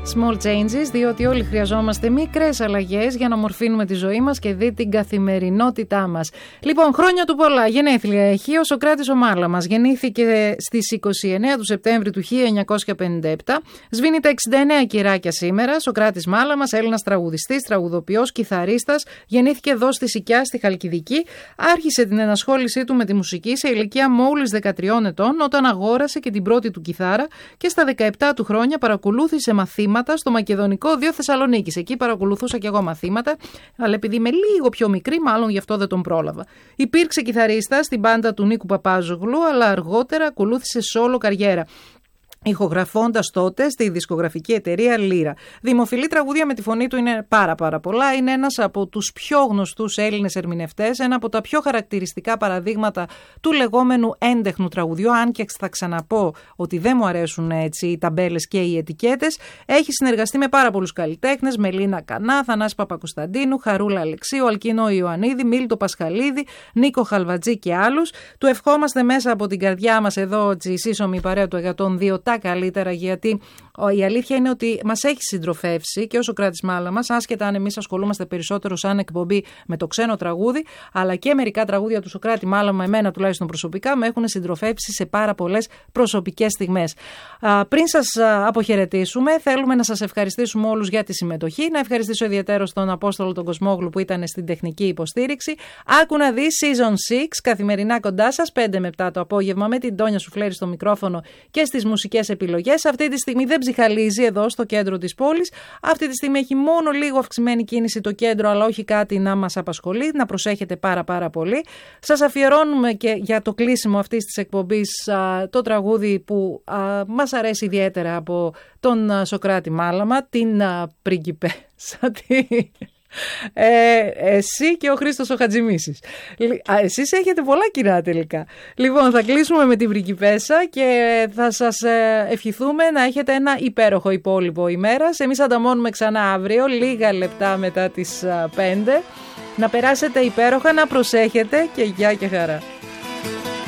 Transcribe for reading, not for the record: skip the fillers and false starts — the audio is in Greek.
Small changes, διότι όλοι χρειαζόμαστε μικρές αλλαγές για να μορφύνουμε τη ζωή μας και δει την καθημερινότητά μας. Λοιπόν, χρόνια του πολλά. Γενέθλια έχει ο Σωκράτης ο Μάλαμας. Γεννήθηκε στις 29 του Σεπτέμβρη του 1957. Σβήνει τα 69 κυράκια σήμερα. Σωκράτης Μάλαμας, Έλληνας τραγουδιστής, τραγουδοποιός, κιθαρίστας. Γεννήθηκε εδώ στη Σικιά, στη Χαλκιδική. Άρχισε την ενασχόλησή του με τη μουσική σε ηλικία μόλις 13 ετών, όταν αγόρασε και την πρώτη του κιθάρα και στα 17 του χρόνια παρακολούθησε μαθήματα στο Μακεδονικό Διο Θεσσαλονίκης. Εκεί παρακολουθούσα και εγώ μαθήματα, αλλά επειδή είμαι λίγο πιο μικρή, μάλλον γι' αυτό δεν τον πρόλαβα. Υπήρξε κιθαρίστα στην μπάντα του Νίκου Παπάζογλου, αλλά αργότερα ακολούθησε σόλο καριέρα, ηχογραφώντας τότε στη δισκογραφική εταιρεία Λύρα. Δημοφιλή τραγούδια με τη φωνή του είναι πάρα πολλά. Είναι ένας από τους πιο γνωστούς Έλληνες ερμηνευτές, ένα από τα πιο χαρακτηριστικά παραδείγματα του λεγόμενου έντεχνου τραγουδιού, αν και θα ξαναπώ ότι δεν μου αρέσουν έτσι οι ταμπέλες και οι ετικέτες. Έχει συνεργαστεί με πάρα πολλούς καλλιτέχνες, Μελίνα Κανά, Θανάση Παπακοσταντίνου, Χαρούλα Αλεξίου, Αλκίνο Ιωαννίδη, Μίλτο Πασχαλίδη, Νίκο Χαλβατζή και άλλους. Του ευχόμαστε μέσα από την καρδιά μας εδώ, η σύσσωμη παρέα του 102, τα καλύτερα, γιατί η αλήθεια είναι ότι μας έχει συντροφεύσει και ο Σωκράτης Μάλαμας, άσχετα αν εμείς ασχολούμαστε περισσότερο σαν εκπομπή με το ξένο τραγούδι, αλλά και μερικά τραγούδια του Σωκράτη Μάλαμα, εμένα τουλάχιστον προσωπικά, με έχουν συντροφεύσει σε πάρα πολλές προσωπικές στιγμές. Πριν σας αποχαιρετήσουμε, θέλουμε να σας ευχαριστήσουμε όλους για τη συμμετοχή. Να ευχαριστήσω ιδιαιτέρως τον Απόστολο τον Κοσμόγλου που ήταν στην τεχνική υποστήριξη. Άκου να δει Season 6, καθημερινά κοντά σας, 5 με 7 το απόγευμα, με την Τόνια Σουφλέρη στο μικρόφωνο και στις μουσικές επιλογές. Αυτή τη στιγμή δεν ψυχαλίζει εδώ στο κέντρο της πόλης. Αυτή τη στιγμή έχει μόνο λίγο αυξημένη κίνηση το κέντρο, αλλά όχι κάτι να μας απασχολεί. Να προσέχετε πάρα πολύ. Σας αφιερώνουμε και για το κλείσιμο αυτής της εκπομπής το τραγούδι που μας αρέσει ιδιαίτερα από τον Σωκράτη Μάλαμα, την πριγκιπέσα. Εσύ και ο Χρήστος ο Χατζημίσης. Εσείς έχετε πολλά κοινά τελικά. Λοιπόν, θα κλείσουμε με την πριγκιπέσα και θα σας ευχηθούμε να έχετε ένα υπέροχο υπόλοιπο ημέρας. Εμείς ανταμώνουμε ξανά αύριο, λίγα λεπτά μετά τις 5. Να περάσετε υπέροχα, να προσέχετε και γεια και χαρά.